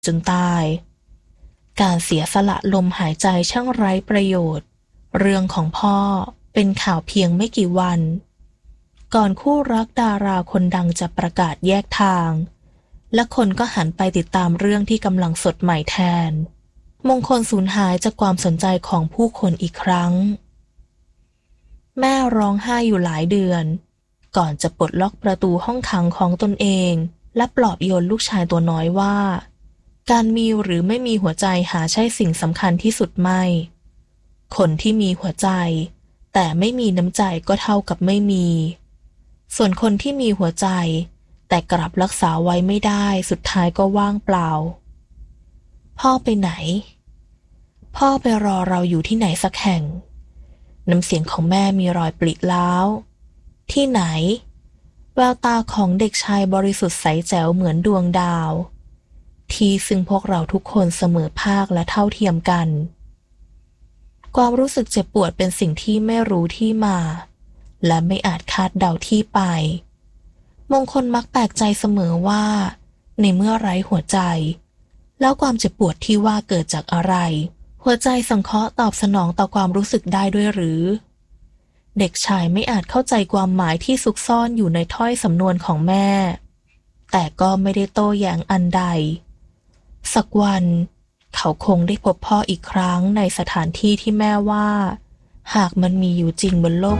จนตายการเสียสละลมหายใจช่างไร้ประโยชน์เรื่องของพ่อเป็นข่าวเพียงไม่กี่วันก่อนคู่รักดาราคนดังจะประกาศแยกทางและคนก็หันไปติดตามเรื่องที่กำลังสดใหม่แทนมงคลสูญหายจากความสนใจของผู้คนอีกครั้งแม่ร้องไห้อยู่หลายเดือนก่อนจะปลดล็อกประตูห้องขังของตนเองและปลอบโยนลูกชายตัวน้อยว่าการมีหรือไม่มีหัวใจหาใช่สิ่งสำคัญที่สุดไม่คนที่มีหัวใจแต่ไม่มีน้ำใจก็เท่ากับไม่มีส่วนคนที่มีหัวใจแต่กลับรักษาไว้ไม่ได้สุดท้ายก็ว่างเปล่าพ่อไปไหนพ่อไปรอเราอยู่ที่ไหนสักแห่งน้ำเสียงของแม่มีรอยปริร้าวที่ไหนแววตาของเด็กชายบริสุทธิ์ใสแจ๋วเหมือนดวงดาวที่ซึ่งพวกเราทุกคนเสมอภาคและเท่าเทียมกันความรู้สึกเจ็บปวดเป็นสิ่งที่ไม่รู้ที่มาและไม่อาจคาดเดาที่ไปมงคลมักแปลกใจเสมอว่าในเมื่อไร้หัวใจแล้วความเจ็บปวดที่ว่าเกิดจากอะไรหัวใจสังเคราะห์ตอบสนองต่อความรู้สึกได้ด้วยหรือเด็กชายไม่อาจเข้าใจความหมายที่ซุกซ่อนอยู่ในถ้อยสำนวนของแม่แต่ก็ไม่ได้โต้แย้งอันใดสักวันเขาคงได้พบพ่ออีกครั้งในสถานที่ที่แม่ว่าหากมันมีอยู่จริงบนโลก